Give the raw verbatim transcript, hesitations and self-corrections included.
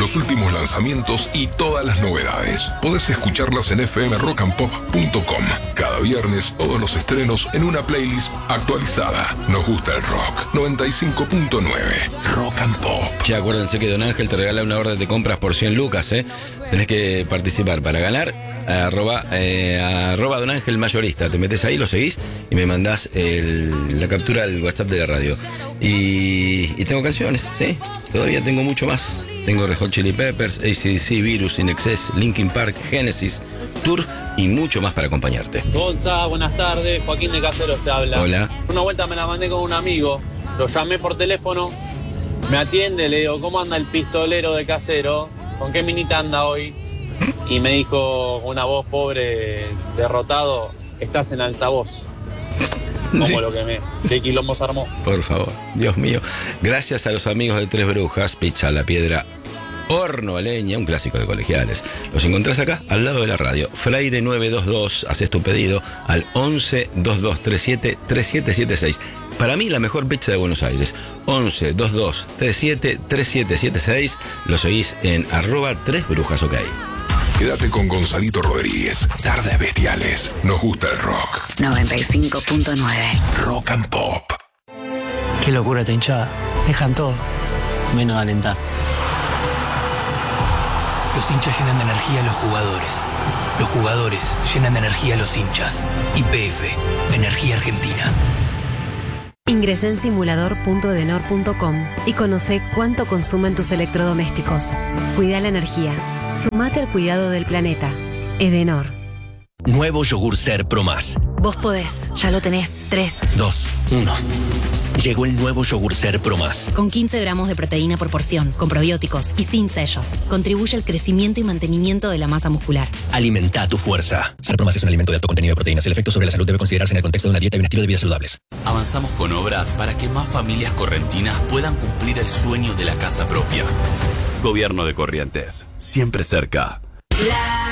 los últimos lanzamientos y todas las novedades. Podés escucharlas en f m rock and pop punto com. Cada viernes, todos los estrenos en una playlist actualizada. Nos gusta el rock. noventa y cinco punto nueve. Rock and Pop. Ya acuérdense que Don Ángel te regala una orden de compras por cien lucas, ¿eh? Tenés que participar para ganar. Arroba, eh, arroba Don Ángel Mayorista. Te metes ahí, lo seguís y me mandás el, la captura al WhatsApp de la radio. Y, y tengo canciones, ¿sí? Todavía tengo mucho más. Tengo Red Hot Chili Peppers, A C D C, Virus, In Excess, Linkin Park, Genesis, Tour y mucho más para acompañarte. Gonza, buenas tardes. Joaquín de Caseros te habla. Hola. Una vuelta me la mandé con un amigo. Lo llamé por teléfono. Me atiende, le digo, ¿cómo anda el pistolero de Casero? ¿Con qué minita anda hoy? Y me dijo con una voz pobre, derrotado, estás en altavoz. Como Sí. lo que me... ¿Qué quilombo se armó? Por favor, Dios mío. Gracias a los amigos de Tres Brujas, Pizza La Piedra, Horno a Leña, un clásico de colegiales. Los encontrás acá, al lado de la radio. Freire nueve dos dos, haces tu pedido al once, veintidós treinta y siete, treinta y siete setenta y seis. Para mí, la mejor pizza de Buenos Aires. once, veintidós treinta y siete, treinta y siete setenta y seis. Lo seguís en arroba Tres Brujas, ok. Quédate con Gonzalito Rodríguez. Tardes Bestiales. Nos gusta el rock. noventa y cinco punto nueve. Rock and Pop. Qué locura esta hinchada. Dejan todo, menos alentar. Los hinchas llenan de energía a los jugadores. Los jugadores llenan de energía a los hinchas. Y P F, Energía Argentina. Ingresá en simulador punto edenor punto com y conoce cuánto consumen tus electrodomésticos. Cuida la energía. Sumate al cuidado del planeta. Edenor. Nuevo yogur Ser Pro Más. Vos podés, ya lo tenés. tres. dos, uno. Llegó el nuevo yogur Ser Pro Más. Con quince gramos de proteína por porción, con probióticos y sin sellos. Contribuye al crecimiento y mantenimiento de la masa muscular. Alimenta tu fuerza. Ser Pro Más es un alimento de alto contenido de proteínas. El efecto sobre la salud debe considerarse en el contexto de una dieta y un estilo de vida saludables. Avanzamos con obras para que más familias correntinas puedan cumplir el sueño de la casa propia. Gobierno de Corrientes, siempre cerca. La